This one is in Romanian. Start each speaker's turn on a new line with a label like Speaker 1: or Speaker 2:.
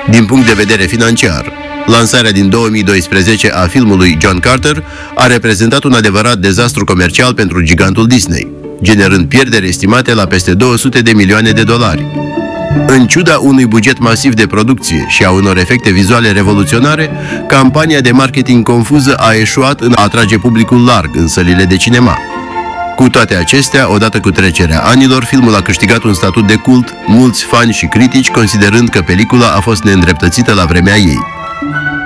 Speaker 1: Din punct de vedere financiar, lansarea din 2012 a filmului John Carter a reprezentat un adevărat dezastru comercial pentru gigantul Disney, generând pierderi estimate la peste 200 de milioane de dolari. În ciuda unui buget masiv de producție și a unor efecte vizuale revoluționare, campania de marketing confuză a eșuat în a atrage publicul larg în sălile de cinema. Cu toate acestea, odată cu trecerea anilor, filmul a câștigat un statut de cult, mulți fani și critici considerând că pelicula a fost neîndreptățită la vremea ei.